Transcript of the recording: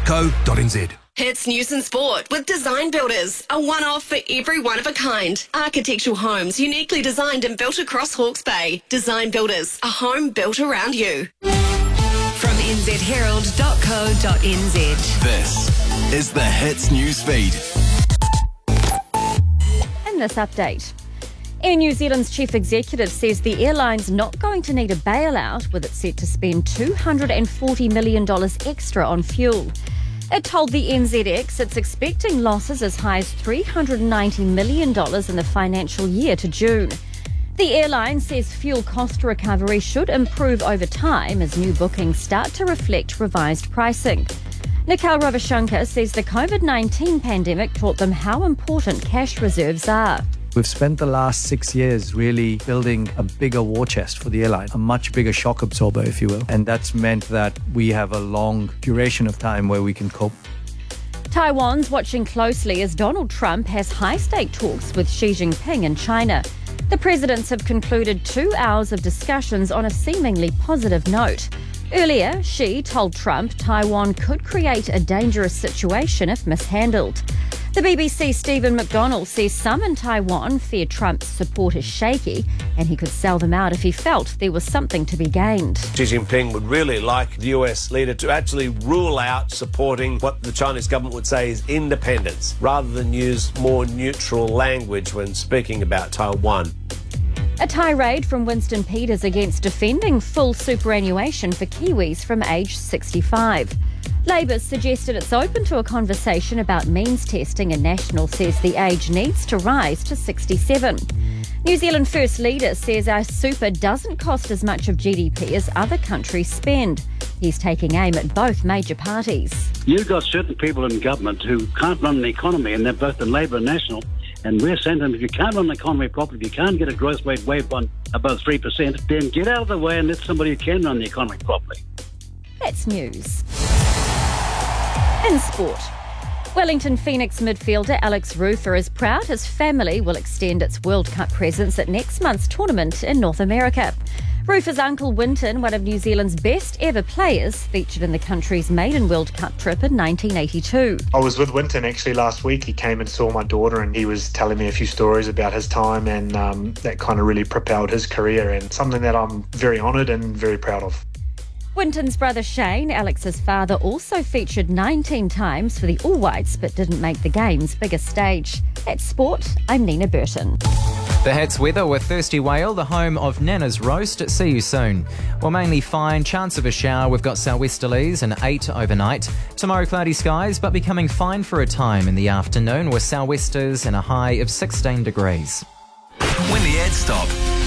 hitsnews.co.nz. Hits News and Sport with Design Builders, a one-off for every one-of-a-kind. Architectural homes uniquely designed and built across Hawke's Bay. Design Builders, a home built around you. From nzherald.co.nz. This is the Hits News Feed. In this update, Air New Zealand's chief executive says the airline's not going to need a bailout, with it set to spend $240 million extra on fuel. It told the NZX it's expecting losses as high as $390 million in the financial year to June. The airline says fuel cost recovery should improve over time as new bookings start to reflect revised pricing. Nikhil Ravashankar says the COVID-19 pandemic taught them how important cash reserves are. We've spent the last 6 years really building a bigger war chest for the airline, a much bigger shock absorber, if you will. And that's meant that we have a long duration of time where we can cope. Taiwan's watching closely as Donald Trump has high-stake talks with Xi Jinping in China. The presidents have concluded 2 hours of discussions on a seemingly positive note. Earlier, Xi told Trump Taiwan could create a dangerous situation if mishandled. The BBC's Stephen McDonnell says some in Taiwan fear Trump's support is shaky and he could sell them out if he felt there was something to be gained. Xi Jinping would really like the US leader to actually rule out supporting what the Chinese government would say is independence, rather than use more neutral language when speaking about Taiwan. A tirade from Winston Peters against defending full superannuation for Kiwis from age 65. Labour suggested it's open to a conversation about means testing, and National says the age needs to rise to 67. New Zealand First Leader says our super doesn't cost as much of GDP as other countries spend. He's taking aim at both major parties. You've got certain people in government who can't run an economy, and they're both in Labour and National. And we're saying to them, if you can't run the economy properly, if you can't get a growth rate way above 3%, then get out of the way and let somebody who can run the economy properly. That's news. In sport, Wellington Phoenix midfielder Alex Rufer is proud his family will extend its World Cup presence at next month's tournament in North America. Rufer's uncle Winton, one of New Zealand's best ever players, featured in the country's maiden World Cup trip in 1982. I was with Winton actually last week. He came and saw my daughter and he was telling me a few stories about his time, and that kind of really propelled his career, and something that I'm very honoured and very proud of. Winton's brother Shane, Alex's father, also featured 19 times for the All Whites but didn't make the game's biggest stage. That's sport. I'm Nina Burton. The Hits weather with Thirsty Whale, the home of Nana's Roast. See you soon. Well, mainly fine, chance of a shower. We've got sou'westerlies and 8 overnight. Tomorrow, cloudy skies, but becoming fine for a time in the afternoon with sou'westers and a high of 16 degrees. When the ads stop,